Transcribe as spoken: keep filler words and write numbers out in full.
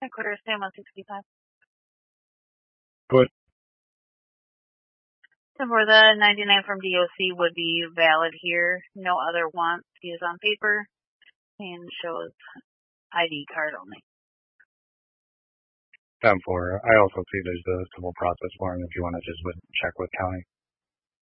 Headquarters, Sam one sixty-five. Good. So for the ninety-nine from D O C would be valid here. No other wants used on paper and shows I D card only. ten four. I also see there's the civil process form if you want to just check with county.